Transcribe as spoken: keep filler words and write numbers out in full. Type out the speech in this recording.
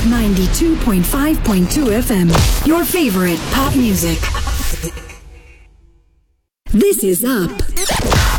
ninety-two point five point two F M. Your favorite pop music. This is Up.